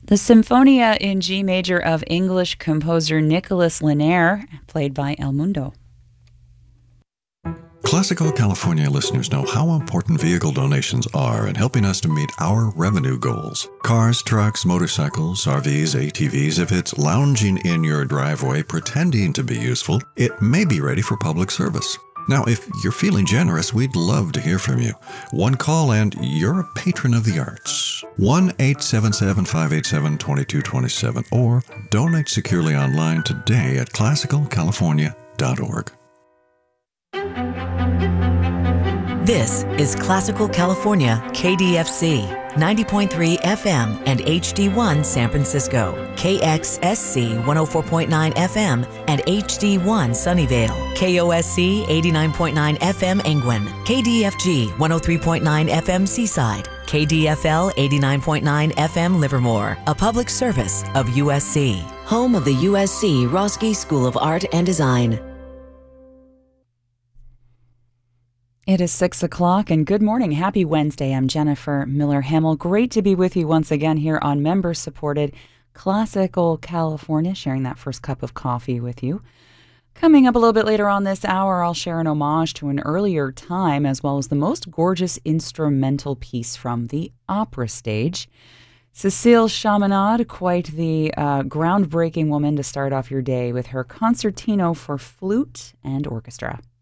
The Symphonia in G major of English composer Nicholas Linaire, played by El Mundo. Classical California listeners know how important vehicle donations are in helping us to meet our revenue goals. Cars, trucks, motorcycles, RVs, ATVs, if it's lounging in your driveway pretending to be useful, it may be ready for public service. Now, if you're feeling generous, we'd love to hear from you. One call and you're a patron of the arts. 1-877-587-2227 or donate securely online today at classicalcalifornia.org. This is Classical California, KDFC, 90.3 FM and HD1 San Francisco, KXSC 104.9 FM and HD1 Sunnyvale, KOSC 89.9 FM Angwin, KDFG 103.9 FM Seaside, KDFL 89.9 FM Livermore, a public service of USC, home of the USC Roski School of Art and Design. It is 6 o'clock and good morning. Happy Wednesday. I'm Jennifer Miller-Hamill. Great to be with you once again here on member-supported Classical California, sharing that first cup of coffee with you. Coming up a little bit later on this hour, I'll share an homage to an earlier time as well as the most gorgeous instrumental piece from the opera stage. Cécile Chaminade, quite the groundbreaking woman to start off your day with her concertino for flute and orchestra.